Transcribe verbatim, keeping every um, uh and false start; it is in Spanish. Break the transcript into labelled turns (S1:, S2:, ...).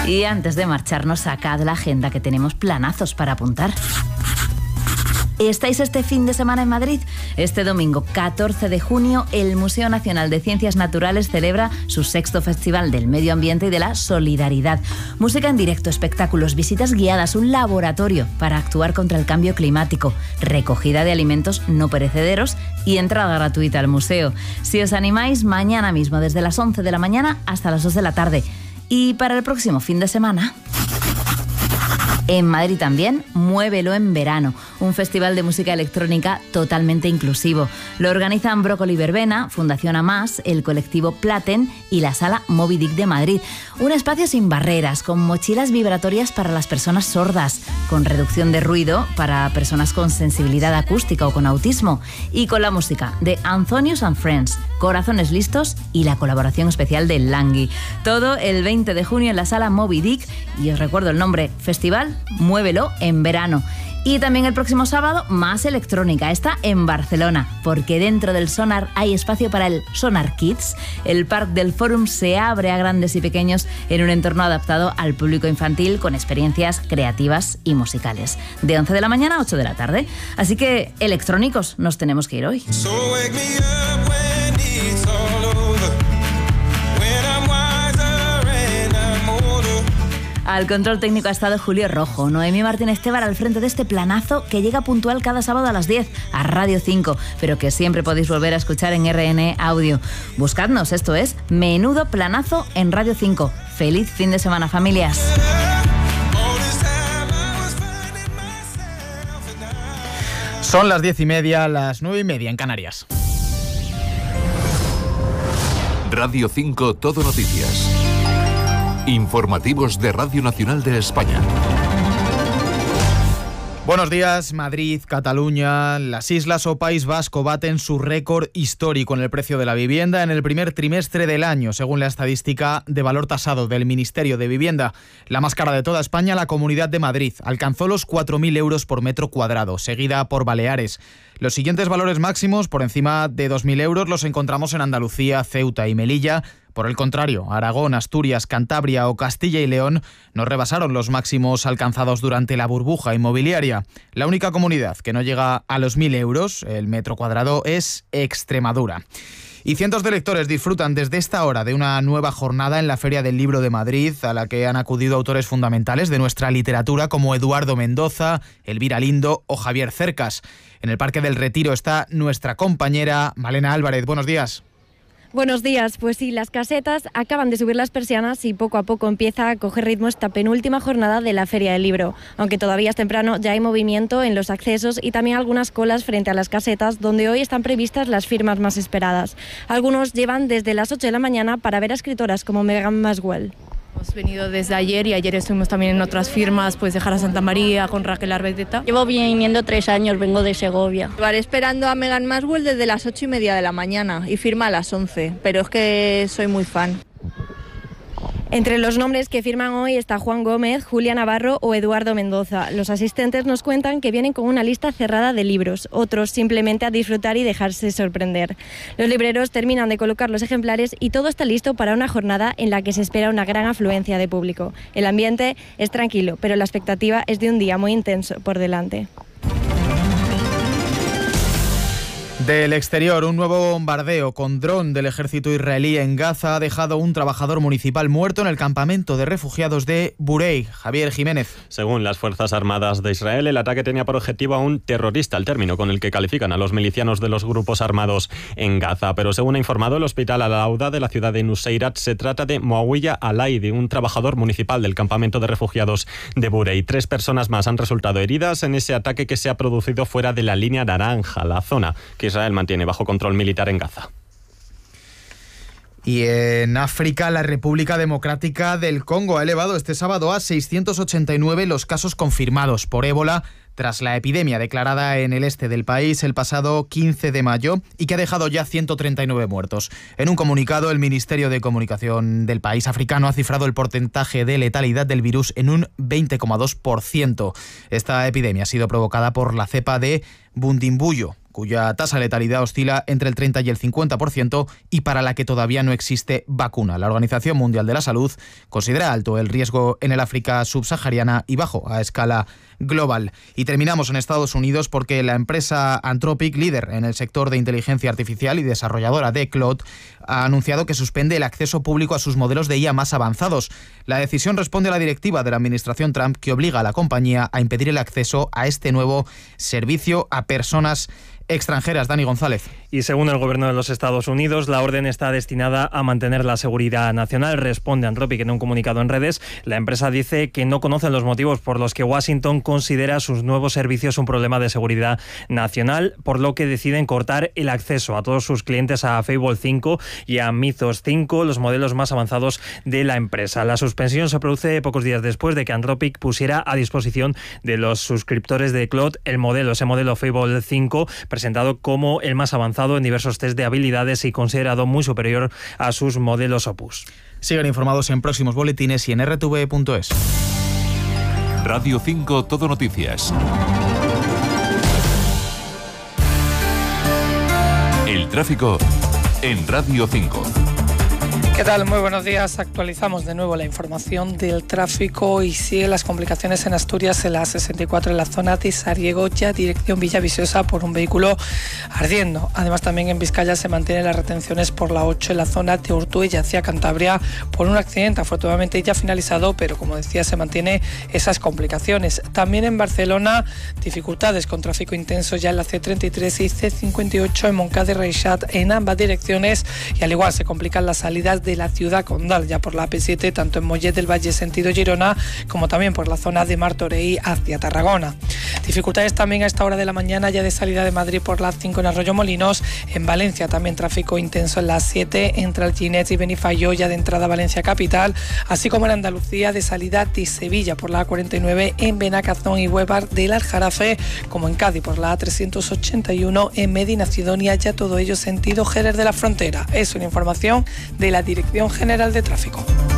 S1: Y antes de marcharnos, sacad la agenda, que tenemos planazos para apuntar. ¿Estáis este fin de semana en Madrid? Este domingo catorce de junio, el Museo Nacional de Ciencias Naturales celebra su sexto Festival del Medio Ambiente y de la Solidaridad. Música en directo, espectáculos, visitas guiadas, un laboratorio para actuar contra el cambio climático, recogida de alimentos no perecederos y entrada gratuita al museo. Si os animáis, mañana mismo, desde las once de la mañana hasta las dos de la tarde. Y para el próximo fin de semana, en Madrid también, Muévelo en Verano, un festival de música electrónica totalmente inclusivo. Lo organizan Brócoli Verbena, Fundación Amás, el colectivo Platen y la Sala Moby Dick de Madrid. Un espacio sin barreras, con mochilas vibratorias para las personas sordas, con reducción de ruido para personas con sensibilidad acústica o con autismo, y con la música de Anthonius and Friends, Corazones Listos y la colaboración especial de Langui. Todo el veinte de junio en la Sala Moby Dick, y os recuerdo el nombre: Festival Muévelo en Verano. Y también el próximo sábado, más electrónica, está en Barcelona, porque dentro del Sonar hay espacio para el Sonar Kids. El Parc del Fórum se abre a grandes y pequeños en un entorno adaptado al público infantil, con experiencias creativas y musicales. De once de la mañana a ocho de la tarde. Así que, electrónicos, nos tenemos que ir hoy. So wake me up when it's all over, when I'm wiser and I'm older. Al control técnico ha estado Julio Rojo. Noemí Martínez Tebar al frente de este planazo que llega puntual cada sábado a las diez a Radio cinco, pero que siempre podéis volver a escuchar en R N Audio. Buscadnos, esto es Menudo Planazo en Radio cinco. ¡Feliz fin de semana, familias!
S2: Son las diez y media, las nueve y media en Canarias.
S3: Radio cinco Todo Noticias. Informativos de Radio Nacional de España.
S2: Buenos días. Madrid, Cataluña, las Islas o País Vasco baten su récord histórico en el precio de la vivienda en el primer trimestre del año, según la estadística de valor tasado del Ministerio de Vivienda. La más cara de toda España, la Comunidad de Madrid, alcanzó los cuatro mil euros por metro cuadrado, seguida por Baleares. Los siguientes valores máximos, por encima de dos mil euros, los encontramos en Andalucía, Ceuta y Melilla. Por el contrario, Aragón, Asturias, Cantabria o Castilla y León no rebasaron los máximos alcanzados durante la burbuja inmobiliaria. La única comunidad que no llega a los mil euros el metro cuadrado es Extremadura. Y cientos de lectores disfrutan desde esta hora de una nueva jornada en la Feria del Libro de Madrid, a la que han acudido autores fundamentales de nuestra literatura como Eduardo Mendoza, Elvira Lindo o Javier Cercas. En el Parque del Retiro está nuestra compañera Malena Álvarez. Buenos días.
S4: Buenos días. Pues sí, las casetas acaban de subir las persianas y poco a poco empieza a coger ritmo esta penúltima jornada de la Feria del Libro. Aunque todavía es temprano, ya hay movimiento en los accesos y también algunas colas frente a las casetas, donde hoy están previstas las firmas más esperadas. Algunos llevan desde las ocho de la mañana para ver a escritoras como Megan Maswell.
S5: Hemos venido desde ayer y ayer estuvimos también en otras firmas, pues de Jara Santa María, con Raquel Arbeteta.
S6: Llevo viniendo tres años, vengo de Segovia.
S7: Estaré esperando a Megan Maswell desde las ocho y media de la mañana y firma a las once, pero es que soy muy fan.
S4: Entre los nombres que firman hoy está Juan Gómez, Julia Navarro o Eduardo Mendoza. Los asistentes nos cuentan que vienen con una lista cerrada de libros, otros simplemente a disfrutar y dejarse sorprender. Los libreros terminan de colocar los ejemplares y todo está listo para una jornada en la que se espera una gran afluencia de público. El ambiente es tranquilo, pero la expectativa es de un día muy intenso por delante.
S2: Del exterior, un nuevo bombardeo con dron del ejército israelí en Gaza ha dejado un trabajador municipal muerto en el campamento de refugiados de Burey. Javier Jiménez.
S8: Según las Fuerzas Armadas de Israel, el ataque tenía por objetivo a un terrorista, el término con el que califican a los milicianos de los grupos armados en Gaza. Pero según ha informado el Hospital Al-Auda de la ciudad de Nuseirat, se trata de Moawiya Alaidi, un trabajador municipal del campamento de refugiados de Burey. Tres personas más han resultado heridas en ese ataque que se ha producido fuera de la línea naranja, la zona que Israel mantiene bajo control militar en Gaza.
S2: Y en África, la República Democrática del Congo ha elevado este sábado a seiscientos ochenta y nueve los casos confirmados por ébola tras la epidemia declarada en el este del país el pasado quince de mayo y que ha dejado ya ciento treinta y nueve muertos. En un comunicado, el Ministerio de Comunicación del país africano ha cifrado el porcentaje de letalidad del virus en un veinte coma dos por ciento. Esta epidemia ha sido provocada por la cepa de Bundibugyo, cuya tasa de letalidad oscila entre el treinta y el cincuenta por ciento y para la que todavía no existe vacuna. La Organización Mundial de la Salud considera alto el riesgo en el África subsahariana y bajo a escala global. Y terminamos en Estados Unidos porque la empresa Anthropic, líder en el sector de inteligencia artificial y desarrolladora de Claude, ha anunciado que suspende el acceso público a sus modelos de I A más avanzados. La decisión responde a la directiva de la administración Trump que obliga a la compañía a impedir el acceso a este nuevo servicio a personas extranjeras. Dani González.
S9: Y según el gobierno de los Estados Unidos, la orden está destinada a mantener la seguridad nacional, responde Anthropic en un comunicado en redes. La empresa dice que no conocen los motivos por los que Washington considera sus nuevos servicios un problema de seguridad nacional, por lo que deciden cortar el acceso a todos sus clientes a Fable cinco y a Mythos cinco, los modelos más avanzados de la empresa. La suspensión se produce pocos días después de que Anthropic pusiera a disposición de los suscriptores de Claude el modelo, ese modelo Fable cinco, presentado como el más avanzado en diversos test de habilidades y considerado muy superior a sus modelos Opus.
S2: Sigan informados en próximos boletines y en r t v punto es.
S3: Radio cinco Todo Noticias. El tráfico en Radio cinco.
S10: ¿Qué tal? Muy buenos días. Actualizamos de nuevo la información del tráfico y siguen las complicaciones en Asturias en la sesenta y cuatro en la zona de Sariego, ya dirección Villaviciosa por un vehículo ardiendo. Además también en Vizcaya se mantienen las retenciones por la ocho en la zona de Ortuella hacia Cantabria por un accidente. Afortunadamente ya finalizado, pero como decía se mantiene esas complicaciones. También en Barcelona dificultades con tráfico intenso ya en la ce treinta y tres y ce cincuenta y ocho en Montcada y Reixat en ambas direcciones y al igual se complican las salidas de la ciudad condal, ya por la A P siete, tanto en Mollet del Valle sentido Girona, como también por la zona de Martorell hacia Tarragona. Dificultades también a esta hora de la mañana ya de salida de Madrid por la cinco en Arroyo Molinos, en Valencia también tráfico intenso en la siete entre Alginet y Benifayó, ya de entrada a Valencia capital, así como en Andalucía de salida de Sevilla por la A cuarenta y nueve en Benacazón y Huevar del Aljarafe, como en Cádiz por la A trescientos ochenta y uno en Medina Sidonia, ya todo ello sentido Jerez de la Frontera. Es una información de la Dirección General de Tráfico.